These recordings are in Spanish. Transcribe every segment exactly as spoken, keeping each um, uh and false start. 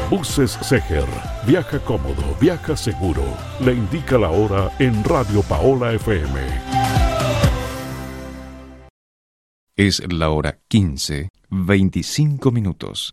Buses Seger. Viaja cómodo, viaja seguro. Le indica la hora en Radio Paola F M. Es la hora quince, veinticinco minutos.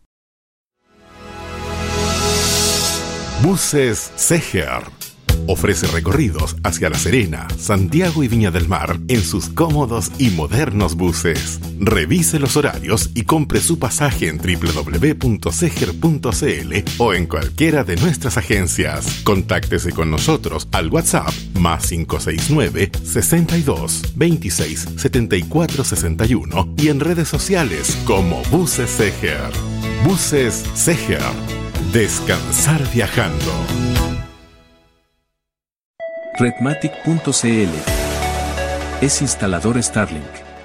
Buses Seger ofrece recorridos hacia La Serena, Santiago y Viña del Mar en sus cómodos y modernos buses. Revise los horarios y compre su pasaje en doble u doble u doble u punto seger punto c l o en cualquiera de nuestras agencias. Contáctese con nosotros al WhatsApp más cinco seis nueve, sesenta y dos, veintiséis, setenta y cuatro sesenta y uno y en redes sociales como Buses Seger. Buses Seger. Descansar viajando. Redmatic punto c l es instalador Starlink.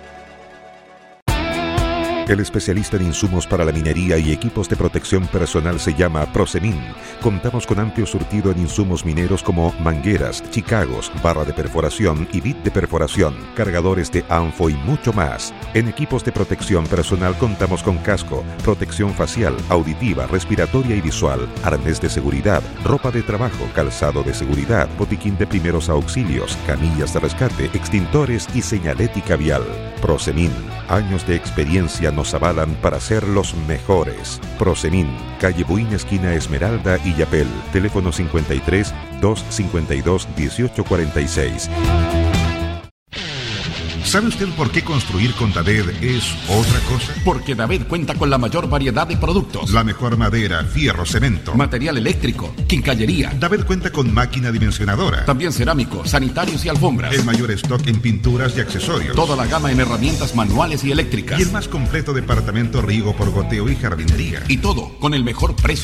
El especialista en insumos para la minería y equipos de protección personal se llama Prosemin. Contamos con amplio surtido en insumos mineros como mangueras, chicagos, barra de perforación y bit de perforación, cargadores de ANFO y mucho más. En equipos de protección personal contamos con casco, protección facial, auditiva, respiratoria y visual, arnés de seguridad, ropa de trabajo, calzado de seguridad, botiquín de primeros auxilios, camillas de rescate, extintores y señalética vial. Prosemin. Años de experiencia nos avalan para ser los mejores. Prosemin, calle Buin, esquina Esmeralda y Yapel. Teléfono cincuenta y tres, doscientos cincuenta y dos, dieciocho cuarenta y seis. ¿Sabe usted por qué construir con Daved es otra cosa? Porque Daved cuenta con la mayor variedad de productos. La mejor madera, fierro, cemento, material eléctrico, quincallería. Daved cuenta con máquina dimensionadora. También cerámicos, sanitarios y alfombras. El mayor stock en pinturas y accesorios. Toda la gama en herramientas manuales y eléctricas. Y el más completo departamento riego por goteo y jardinería. Y todo con el mejor precio